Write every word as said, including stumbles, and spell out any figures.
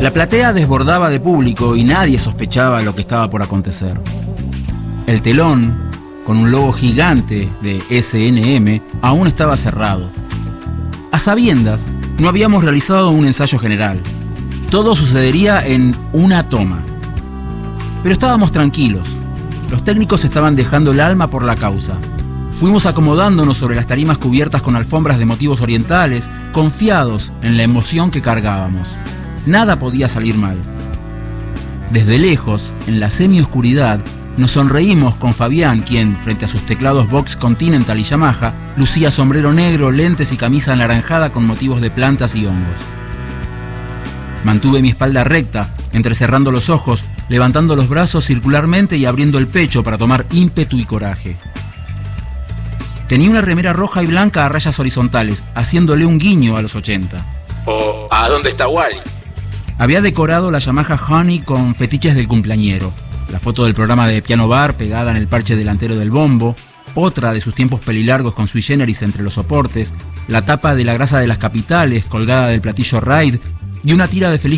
La platea desbordaba de público y nadie sospechaba lo que estaba por acontecer. El telón, con un logo gigante de ese ene eme, aún estaba cerrado. A sabiendas, no habíamos realizado un ensayo general. Todo sucedería en una toma. Pero estábamos tranquilos. Los técnicos estaban dejando el alma por la causa. Fuimos acomodándonos sobre las tarimas cubiertas con alfombras de motivos orientales, confiados en la emoción que cargábamos. Nada podía salir mal. Desde lejos, en la semioscuridad, nos sonreímos con Fabián, quien, frente a sus teclados Vox Continental y Yamaha, lucía sombrero negro, lentes y camisa anaranjada con motivos de plantas y hongos. Mantuve mi espalda recta, entrecerrando los ojos, levantando los brazos circularmente y abriendo el pecho para tomar ímpetu y coraje. Tenía una remera roja y blanca a rayas horizontales, haciéndole un guiño a los ochenta. ¿O a dónde está Wally? Había decorado la Yamaha Honey con fetiches del cumpleañero. La foto del programa de Piano Bar pegada en el parche delantero del bombo, otra de sus tiempos pelilargos con sui generis entre los soportes, la tapa de La grasa de las capitales colgada del platillo Ride y una tira de Feliz